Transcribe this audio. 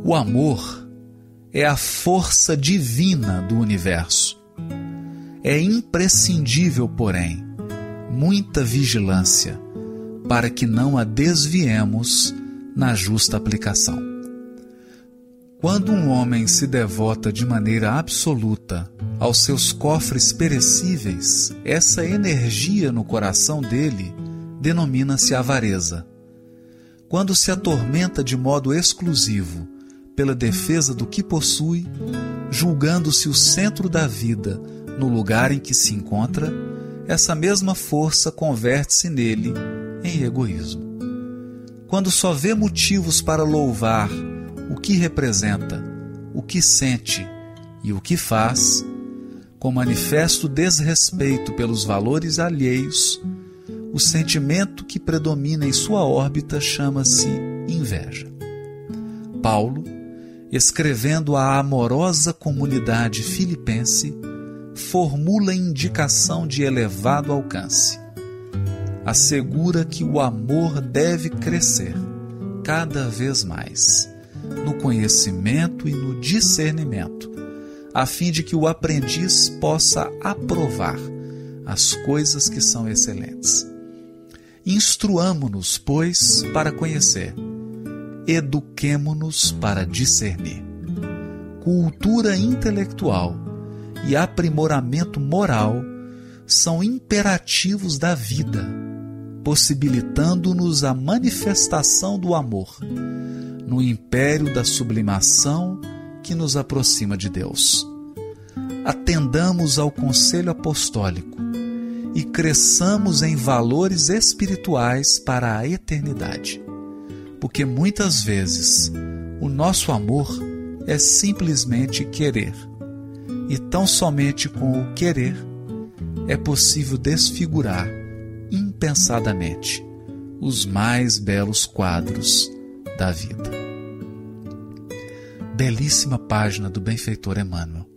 O amor é a força divina do universo. É imprescindível, porém, muita vigilância para que não a desviemos na justa aplicação. Quando um homem se devota de maneira absoluta aos seus cofres perecíveis, essa energia no coração dele denomina-se avareza. Quando se atormenta de modo exclusivo pela defesa do que possui, julgando-se o centro da vida no lugar em que se encontra, essa mesma força converte-se nele em egoísmo. Quando só vê motivos para louvar o que representa, o que sente e o que faz, com manifesto desrespeito pelos valores alheios, o sentimento que predomina em sua órbita chama-se inveja. Paulo, escrevendo à amorosa comunidade filipense, formula indicação de elevado alcance. Assegura que o amor deve crescer cada vez mais no conhecimento e no discernimento, a fim de que o aprendiz possa aprovar as coisas que são excelentes. Instruamo-nos, pois, para conhecer, eduquemo-nos para discernir. Cultura intelectual e aprimoramento moral são imperativos da vida, possibilitando-nos a manifestação do amor no império da sublimação que nos aproxima de Deus. Atendamos ao conselho apostólico e cresçamos em valores espirituais para a eternidade, porque muitas vezes o nosso amor é simplesmente querer, e tão somente com o querer é possível desfigurar impensadamente os mais belos quadros da vida. Belíssima página do benfeitor Emmanuel.